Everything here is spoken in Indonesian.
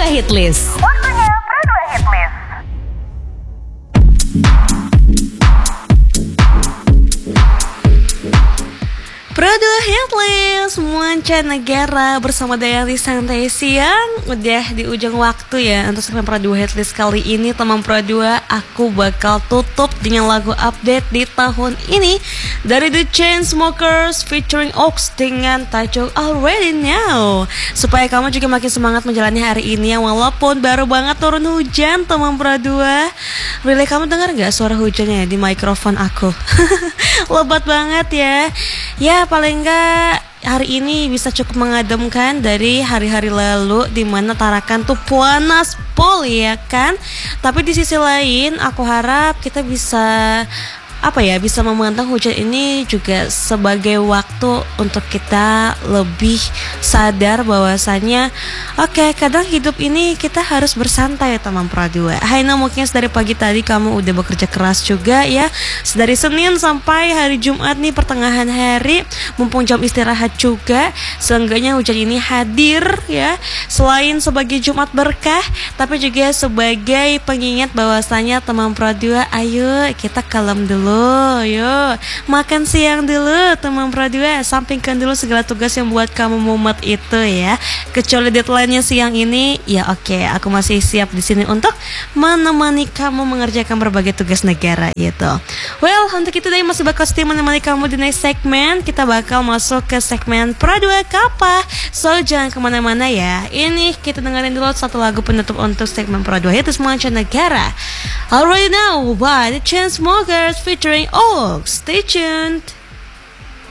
Pro 2 Hitlist. Waktunya Pro 2 Hitlist. Pro 2 Hitlist Mancanegara bersama Dayali Santai Siang. Udah di ujung waktu ya untuk segmen Pro 2 Hitlist kali ini. Teman Pro 2, aku bakal tutup dengan lagu update di tahun ini dari The Chainsmokers featuring Ox dengan tajuk Already Know, supaya kamu juga makin semangat menjalani hari ini yang walaupun baru banget turun hujan. Teman Pro 2, really kamu dengar gak suara hujannya di mikrofon aku? Lebat banget ya. Ya paling enggak hari ini bisa cukup mengademkan dari hari-hari lalu di mana Tarakan tuh panas pol ya kan. Tapi di sisi lain aku harap kita bisa bisa memandang hujan ini juga sebagai waktu untuk kita lebih sadar bahwasanya kadang hidup ini kita harus bersantai teman Pro 2. I know mungkin dari pagi tadi kamu udah bekerja keras juga ya, dari Senin sampai hari Jumat nih pertengahan hari, mumpung jam istirahat juga, seenggaknya hujan ini hadir ya, selain sebagai Jumat berkah tapi juga sebagai pengingat bahwasanya teman Pro 2, ayo kita kalem dulu, yuk makan siang dulu teman Pro 2, sampingkan dulu segala tugas yang buat kamu mumet itu ya. Kecuali deadline-nya siang ini, ya oke, aku masih siap di sini untuk menemani kamu mengerjakan berbagai tugas negara gitu. Well, untuk itu Day masih bakal setia menemani kamu di next segmen. Kita bakal masuk ke segmen Pro 2 Kapa. So jangan kemana-mana ya. Ini kita dengerin dulu satu lagu penutup untuk segmen Pro 2 Hitlist Mancanegara. Already Know by The Chainsmokers featuring Ox. Stay tuned.